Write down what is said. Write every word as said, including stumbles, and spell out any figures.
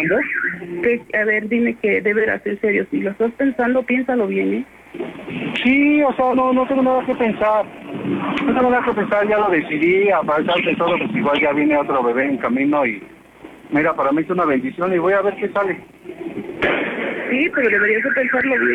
Que, a ver, dime que de veras, en serio, si lo estás pensando, piénsalo bien, ¿eh? Sí, o sea, no, no tengo nada que pensar. No tengo nada que pensar, ya lo decidí, a pesar de todo, pues igual ya viene otro bebé en camino y mira, para mí es una bendición y voy a ver qué sale. Sí, pero deberías de pensarlo bien.